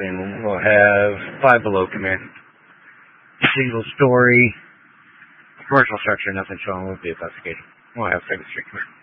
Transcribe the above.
and we'll have Five Below come in. Single story, commercial structure, nothing wrong with the investigation. We'll have Second Street come in.